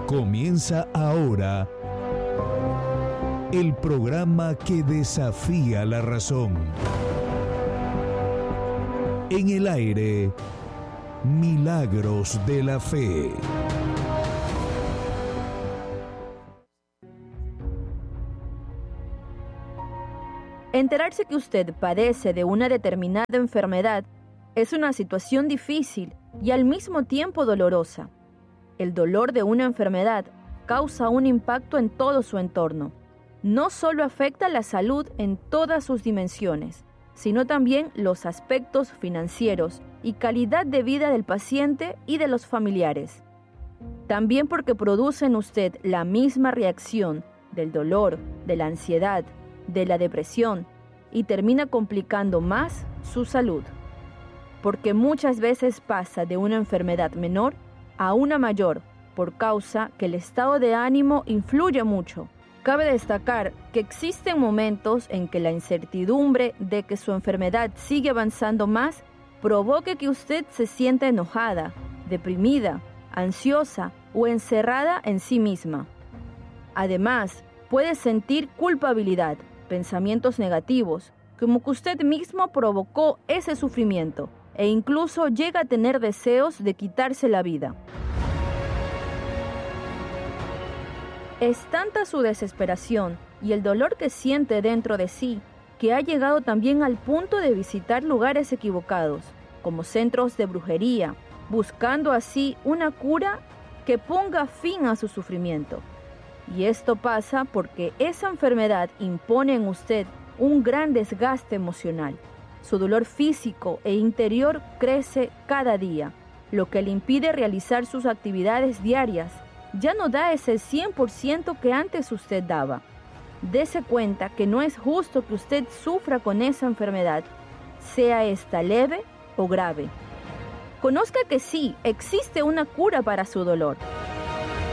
Comienza ahora el programa que desafía la razón. En el aire, Milagros de la Fe. Enterarse que usted padece de una determinada enfermedad es una situación difícil y al mismo tiempo dolorosa. El dolor de una enfermedad causa un impacto en todo su entorno. No solo afecta la salud en todas sus dimensiones, sino también los aspectos financieros y calidad de vida del paciente y de los familiares. También porque produce en usted la misma reacción del dolor, de la ansiedad, de la depresión y termina complicando más su salud. Porque muchas veces pasa de una enfermedad menor a una mayor por causa que el estado de ánimo influye mucho. Cabe destacar que existen momentos en que la incertidumbre de que su enfermedad sigue avanzando más provoque que usted se sienta enojada, deprimida, ansiosa o encerrada en sí misma. Además, puede sentir culpabilidad, pensamientos negativos, como que usted mismo provocó ese sufrimiento e incluso llega a tener deseos de quitarse la vida. Es tanta su desesperación y el dolor que siente dentro de sí que ha llegado también al punto de visitar lugares equivocados, como centros de brujería, buscando así una cura que ponga fin a su sufrimiento. Y esto pasa porque esa enfermedad impone en usted un gran desgaste emocional. Su dolor físico e interior crece cada día, lo que le impide realizar sus actividades diarias. Ya no da ese 100% que antes usted daba. Dese cuenta que no es justo que usted sufra con esa enfermedad, sea esta leve o grave. Conozca que sí, existe una cura para su dolor.